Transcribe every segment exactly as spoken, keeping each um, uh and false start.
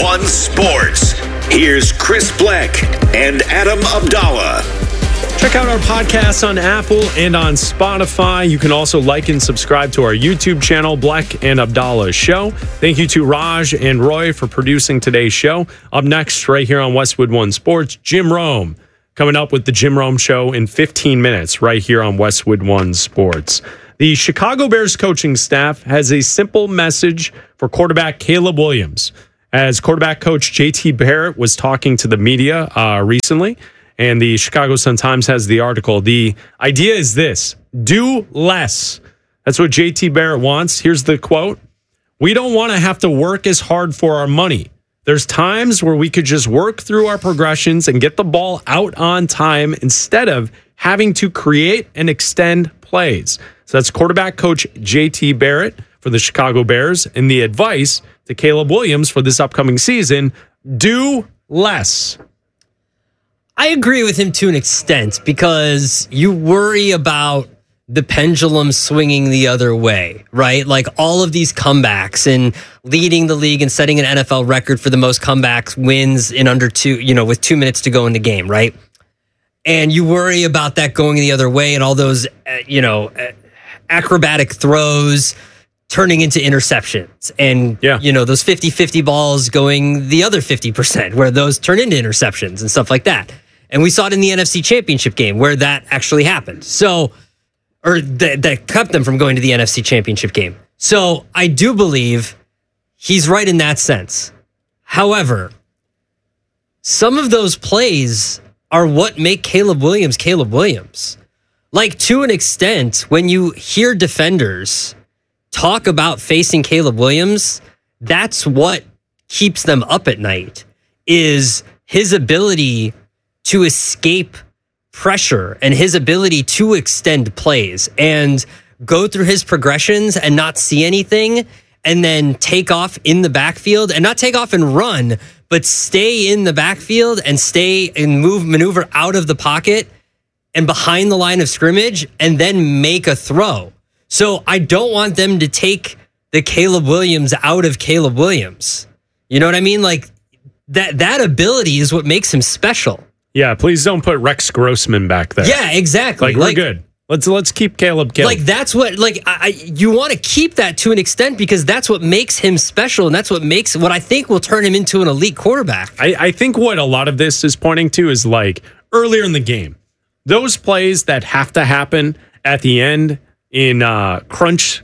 One Sports. Here's Chris Bleck and Adam Abdallah. Check out our podcast on Apple and on Spotify. You can also like and subscribe to our YouTube channel, Bleck and Abdallah Show. Thank you to Raj and Roy for producing today's show. Up next, right here on Westwood One Sports, Jim Rome. Coming up with the Jim Rome Show in fifteen minutes, right here on Westwood One Sports. The Chicago Bears coaching staff has a simple message for quarterback Caleb Williams. As quarterback coach J T Barrett was talking to the media uh, recently, and the Chicago Sun-Times has the article. The idea is this: do less. That's what J T Barrett wants. Here's the quote. We don't want to have to work as hard for our money. There's times where we could just work through our progressions and get the ball out on time instead of having to create and extend plays. So that's quarterback coach J T Barrett for the Chicago Bears. And the advice to Caleb Williams for this upcoming season, do less. I agree with him to an extent because you worry about the pendulum swinging the other way, right? Like all of these comebacks and leading the league and setting an N F L record for the most comebacks wins in under two, you know, with two minutes to go in the game, right? And you worry about that going the other way and all those, uh, you know, uh, acrobatic throws turning into interceptions and, yeah. you know, those fifty-fifty balls going the other fifty percent where those turn into interceptions and stuff like that. And we saw it in the N F C Championship game where that actually happened. So, or th- that kept them from going to the N F C Championship game. So I do believe he's right in that sense. However, some of those plays are what make Caleb Williams Caleb Williams. Like to an extent, when you hear defenders talk about facing Caleb Williams, that's what keeps them up at night, is his ability to escape pressure and his ability to extend plays and go through his progressions and not see anything and then take off in the backfield and not take off and run, but stay in the backfield and stay and move, maneuver out of the pocket and behind the line of scrimmage and then make a throw. So I don't want them to take the Caleb Williams out of Caleb Williams. You know what I mean? Like that, that ability is what makes him special. Yeah, please don't put Rex Grossman back there. Yeah, exactly. Like, like we're good. Let's let's keep Caleb Caleb. Like that's what like I, I you want to keep that to an extent because that's what makes him special and that's what makes what I think will turn him into an elite quarterback. I, I think what a lot of this is pointing to is like earlier in the game, those plays that have to happen at the end in uh, crunch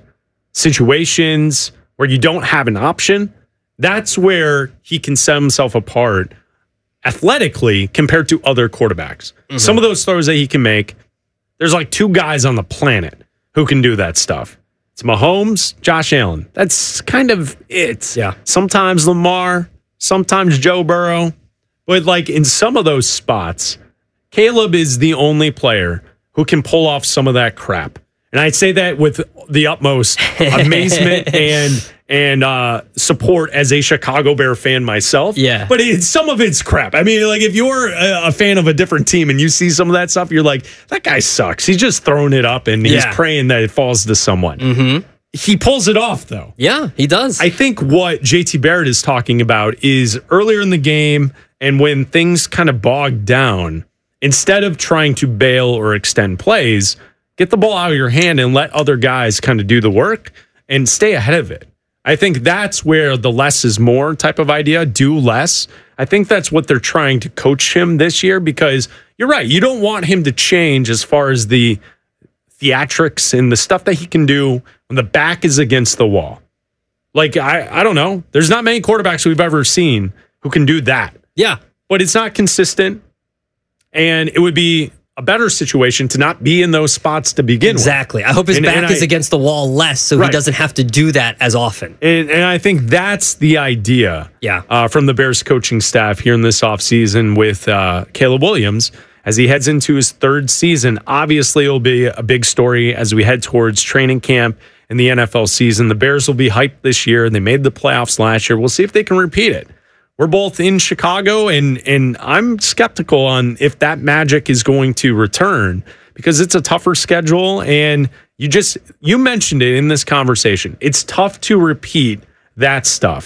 situations where you don't have an option. That's where he can set himself apart athletically compared to other quarterbacks. Mm-hmm. Some of those throws that he can make, there's like two guys on the planet who can do that stuff. It's Mahomes, Josh Allen. That's kind of it. Yeah. Sometimes Lamar, sometimes Joe Burrow. But like in some of those spots, Caleb is the only player who can pull off some of that crap. And I say that with the utmost amazement and and uh, support as a Chicago Bear fan myself. Yeah. But it's, some of it's crap. I mean, like if you're a, a fan of a different team and you see some of that stuff, you're like, that guy sucks. He's just throwing it up and he's yeah. praying that it falls to someone. Mm-hmm. He pulls it off, though. Yeah, he does. I think what J T Barrett is talking about is earlier in the game and when things kind of bogged down, instead of trying to bail or extend plays, get the ball out of your hand and let other guys kind of do the work and stay ahead of it. I think that's where the less is more type of idea, do less. I think that's what they're trying to coach him this year because you're right. You don't want him to change as far as the theatrics and the stuff that he can do when the back is against the wall. Like, I, I don't know. There's not many quarterbacks we've ever seen who can do that. Yeah. But it's not consistent. And it would be a better situation to not be in those spots to begin exactly. with. Exactly. I hope his and, back and is I, against the wall less so right. he doesn't have to do that as often. And, and I think that's the idea yeah. uh, from the Bears coaching staff here in this offseason with uh, Caleb Williams as he heads into his third season. Obviously, it'll be a big story as we head towards training camp in the N F L season. The Bears will be hyped this year. They made the playoffs last year. We'll see if they can repeat it. We're both in Chicago, and and I'm skeptical on if that magic is going to return because it's a tougher schedule. And you just you mentioned it in this conversation. It's tough to repeat that stuff.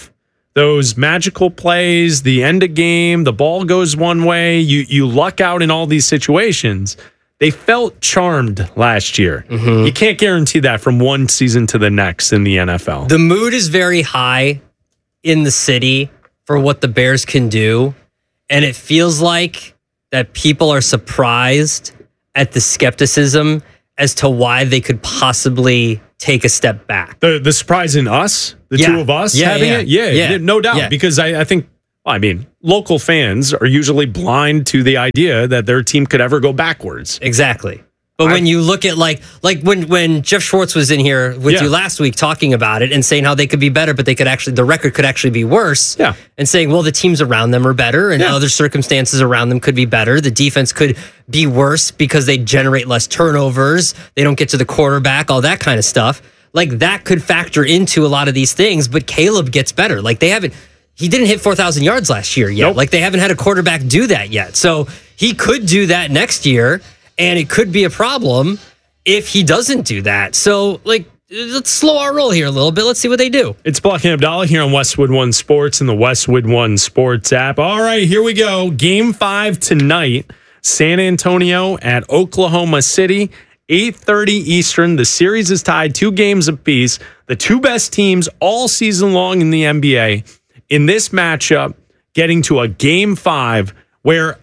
those magical plays, the end of game, the ball goes one way, you you luck out in all these situations. They felt charmed last year. Mm-hmm. You can't guarantee that from one season to the next in the N F L. The mood is very high in the city for what the Bears can do, and it feels like that people are surprised at the skepticism as to why they could possibly take a step back. The the surprise in us, the yeah. two of us yeah, having yeah. it? Yeah, yeah, no doubt. Yeah. Because I, I think, well, I mean, local fans are usually blind to the idea that their team could ever go backwards. Exactly. But I, when you look at like like when when Jeff Schwartz was in here with yeah. you last week talking about it and saying how they could be better, but they could actually the record could actually be worse. Yeah. And saying, well, the teams around them are better and yeah. other circumstances around them could be better. The defense could be worse because they generate less turnovers. They don't get to the quarterback, all that kind of stuff. Like that could factor into a lot of these things, but Caleb gets better. Like they haven't he didn't hit four thousand yards last year yet. Nope. Like they haven't had a quarterback do that yet. So he could do that next year, and it could be a problem if he doesn't do that. So, like, let's slow our roll here a little bit. Let's see what they do. It's Black and Abdallah here on Westwood One Sports and the Westwood One Sports app. All right, here we go. Game five tonight. San Antonio at Oklahoma City. eight thirty Eastern. The series is tied two games apiece. The two best teams all season long in the N B A. In this matchup, getting to a game five where,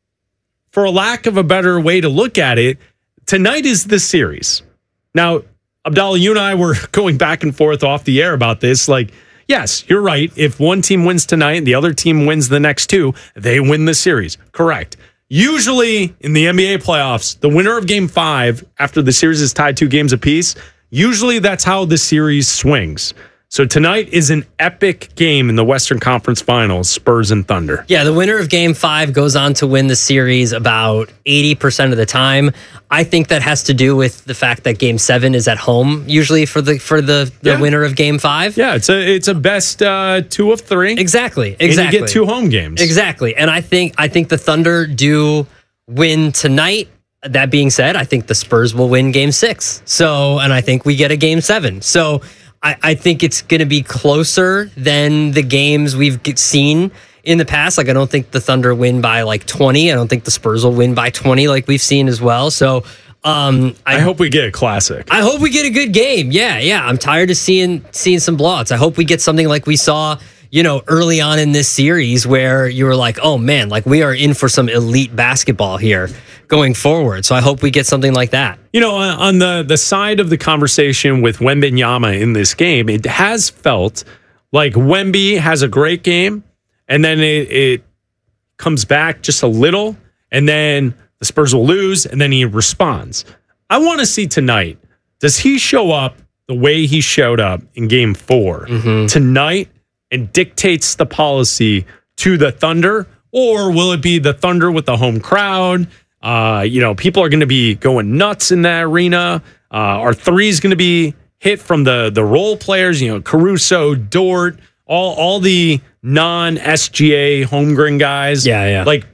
for a lack of a better way to look at it, tonight is the series. Now, Abdallah, you and I were going back and forth off the air about this. Like, yes, you're right. If one team wins tonight and the other team wins the next two, they win the series. Correct. Usually in the N B A playoffs, the winner of game five, after the series is tied two games apiece, usually that's how the series swings. So tonight is an epic game in the Western Conference Finals, Spurs and Thunder. Yeah, the winner of game five goes on to win the series about eighty percent of the time. I think that has to do with the fact that game seven is at home, usually for the for the, the yeah. winner of game five. Yeah, it's a it's a best uh, two of three. Exactly. Exactly. And you get two home games. Exactly. And I think I think the Thunder do win tonight. That being said, I think the Spurs will win game six. So, and I think we get a game seven. So I, I think it's going to be closer than the games we've seen in the past. Like, I don't think the Thunder win by like twenty. I don't think the Spurs will win by twenty like we've seen as well. So um, I, I hope we get a classic. I hope we get a good game. Yeah, yeah. I'm tired of seeing seeing some blowouts. I hope we get something like we saw, you know, early on in this series where you were like, oh man, like we are in for some elite basketball here going forward. So I hope we get something like that. You know, on the, the side of the conversation with Wembanyama in this game, it has felt like Wemby has a great game, and then it, it comes back just a little, and then the Spurs will lose, and then he responds. I want to see tonight, does he show up the way he showed up in game four mm-hmm. tonight and dictates the policy to the Thunder, or will it be the Thunder with the home crowd? Uh, you know, people are going to be going nuts in that arena. Uh, our three is going to be hit from the the role players, you know, Caruso, Dort, all all the non-S G A homegrown guys. Yeah, yeah. Like,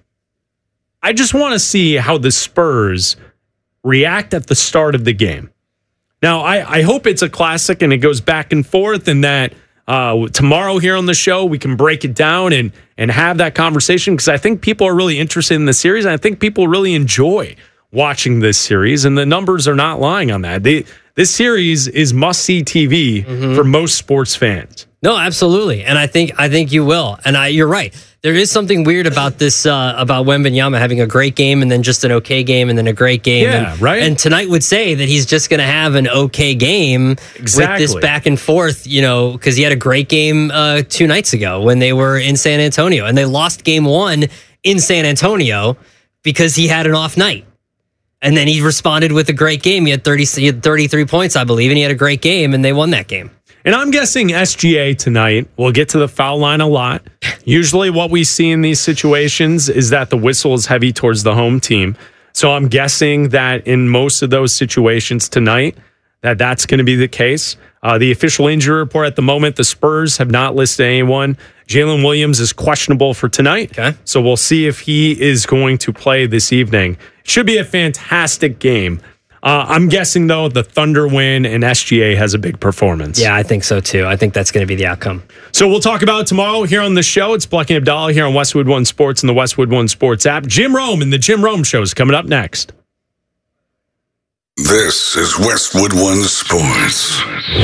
I just want to see how the Spurs react at the start of the game. Now, I, I hope it's a classic and it goes back and forth, and that uh, tomorrow here on the show we can break it down and and have that conversation, because I think people are really interested in the series, and I think people really enjoy watching this series, and the numbers are not lying on that. They, this series is must-see T V mm-hmm. for most sports fans. No, absolutely, and I think I think you will. And I, you're right. There is something weird about this, uh, about Wembanyama having a great game and then just an okay game and then a great game. Yeah, and, right. And tonight would say that he's just going to have an okay game exactly. with this back and forth, you know, because he had a great game uh, two nights ago when they were in San Antonio, and they lost game one in San Antonio because he had an off night. And then he responded with a great game. He had thirty, he had thirty-three points, I believe, and he had a great game, and they won that game. And I'm guessing S G A tonight will get to the foul line a lot. Usually what we see in these situations is that the whistle is heavy towards the home team. So I'm guessing that in most of those situations tonight, that that's going to be the case. Uh, the official injury report at the moment, the Spurs have not listed anyone. Jalen Williams is questionable for tonight. Okay. So we'll see if he is going to play this evening. Should be a fantastic game. Uh, I'm guessing, though, the Thunder win and S G A has a big performance. Yeah, I think so, too. I think that's going to be the outcome. So we'll talk about it tomorrow here on the show. It's Bleck and Abdallah here on Westwood One Sports and the Westwood One Sports app. Jim Rome and the Jim Rome Show is coming up next. This is Westwood One Sports.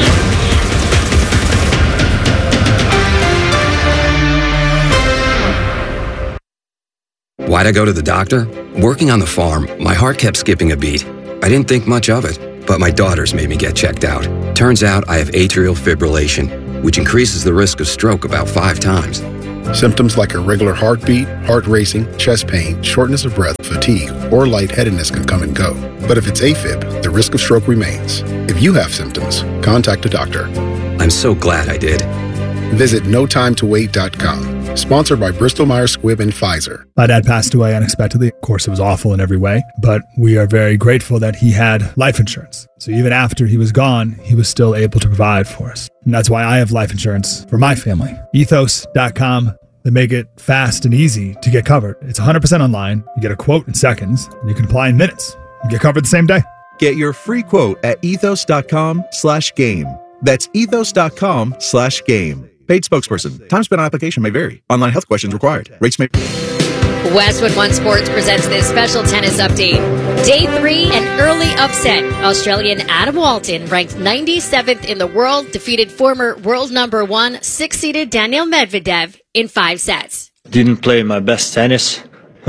Why'd I go to the doctor? Working on the farm, my heart kept skipping a beat. I didn't think much of it, but my daughters made me get checked out. Turns out I have atrial fibrillation, which increases the risk of stroke about five times. Symptoms like irregular heartbeat, heart racing, chest pain, shortness of breath, fatigue, or lightheadedness can come and go. But if it's AFib, the risk of stroke remains. If you have symptoms, contact a doctor. I'm so glad I did. Visit no time to wait dot com. Sponsored by Bristol Myers Squibb and Pfizer. My dad passed away unexpectedly. Of course, it was awful in every way, but we are very grateful that he had life insurance. So even after he was gone, he was still able to provide for us. And that's why I have life insurance for my family. ethos dot com. They make it fast and easy to get covered. It's one hundred percent online. You get a quote in seconds, and you can apply in minutes. You get covered the same day. Get your free quote at ethos dot com slash game. That's ethos dot com slash game. Paid spokesperson. Time spent on application may vary. Online health questions required. Rates may... Westwood One Sports presents this special tennis update. Day three, an early upset. Australian Adam Walton, ranked ninety-seventh in the world, defeated former world number one, six-seeded Daniil Medvedev in five sets. Didn't play my best tennis.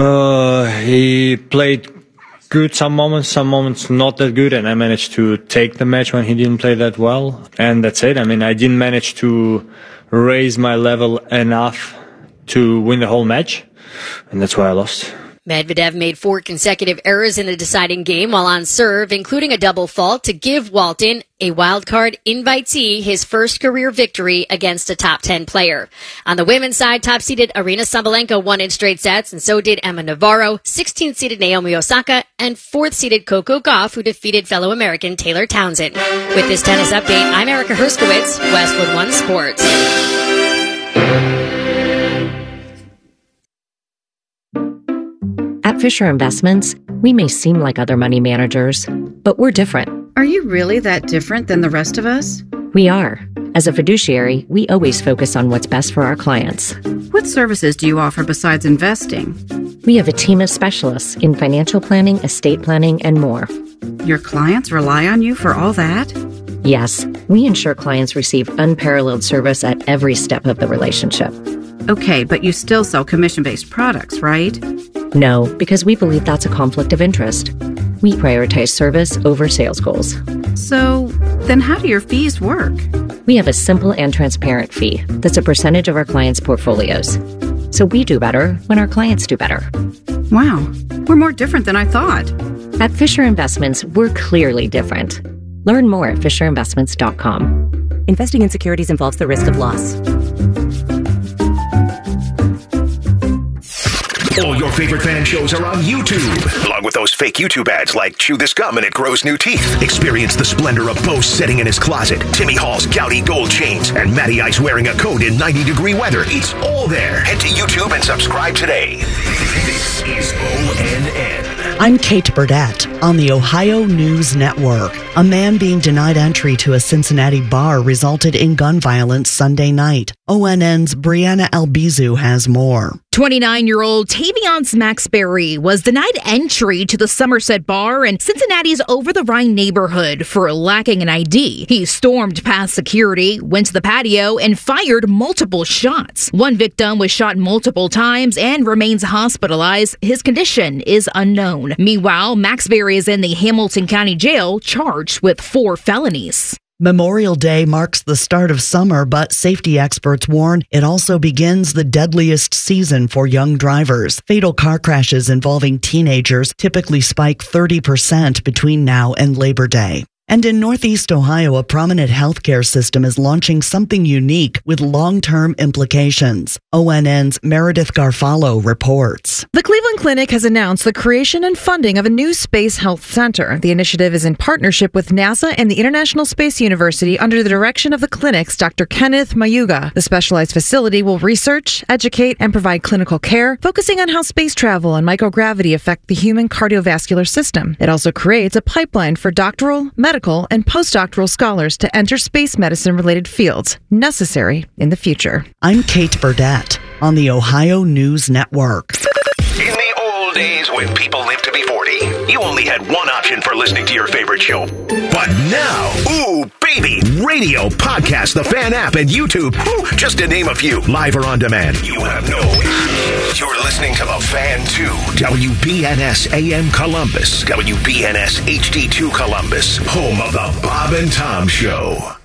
Uh, he played good some moments, some moments not that good, and I managed to take the match when he didn't play that well. And that's it. I mean, I didn't manage to raise my level enough to win the whole match, and that's why I lost. Medvedev made four consecutive errors in the deciding game while on serve, including a double fault to give Walton, a wildcard invitee, his first career victory against a top ten player. On the women's side, top-seeded Aryna Sabalenka won in straight sets, and so did Emma Navarro, sixteenth-seeded Naomi Osaka, and fourth-seeded Coco Gauff, who defeated fellow American Taylor Townsend. With this tennis update, I'm Erica Herskowitz, Westwood One Sports. At Fisher Investments, we may seem like other money managers, but we're different. Are you really that different than the rest of us? We are. As a fiduciary, we always focus on what's best for our clients. What services do you offer besides investing? We have a team of specialists in financial planning, estate planning, and more. Your clients rely on you for all that? Yes, we ensure clients receive unparalleled service at every step of the relationship. Okay, but you still sell commission-based products, right? No, because we believe that's a conflict of interest. We prioritize service over sales goals. So, then how do your fees work? We have a simple and transparent fee that's a percentage of our clients' portfolios. So we do better when our clients do better. Wow, we're more different than I thought. At Fisher Investments, we're clearly different. Learn more at fisher investments dot com. Investing in securities involves the risk of loss. All your favorite fan shows are on YouTube, along with those fake YouTube ads like chew this gum and it grows new teeth. Experience the splendor of Bo sitting in his closet, Timmy Hall's gouty gold chains, and Matty Ice wearing a coat in ninety degree weather. It's all there. Head to YouTube and subscribe today. This is O N N. I'm Kate Burdett on the Ohio News Network. A man being denied entry to a Cincinnati bar resulted in gun violence Sunday night. O N N's Brianna Albizu has more. twenty-nine-year-old Tavion Maxberry was denied entry to the Somerset bar in Cincinnati's Over-the-Rhine neighborhood for lacking an I D. He stormed past security, went to the patio, and fired multiple shots. One victim was shot multiple times and remains hospitalized. His condition is unknown. Meanwhile, Maxberry is in the Hamilton County Jail, charged with four felonies. Memorial Day marks the start of summer, but safety experts warn it also begins the deadliest season for young drivers. Fatal car crashes involving teenagers typically spike thirty percent between now and Labor Day. And in Northeast Ohio, a prominent healthcare system is launching something unique with long-term implications. O N N's Meredith Garfalo reports. The Cleveland Clinic has announced the creation and funding of a new space health center. The initiative is in partnership with NASA and the International Space University under the direction of the clinic's Doctor Kenneth Mayuga. The specialized facility will research, educate, and provide clinical care, focusing on how space travel and microgravity affect the human cardiovascular system. It also creates a pipeline for doctoral, medical, and postdoctoral scholars to enter space medicine-related fields necessary in the future. I'm Kate Burdett on the Ohio News Network. In the old days when people lived to be forty, you only had one option for listening to your favorite show. But now, ooh, baby, radio, podcast, the Fan app, and YouTube, ooh, just to name a few, live or on demand. You have no excuse. You're listening to the Fan two, W B N S A M Columbus, W B N S H D two Columbus, home of the Bob and Tom Show.